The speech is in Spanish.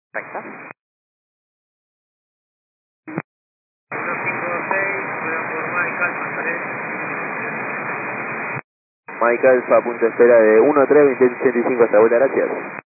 Perfecto. 156, rueda por Mike Alfa 3. Mike Alfa, punto de espera de 13, 2685 hasta vuelta, gracias.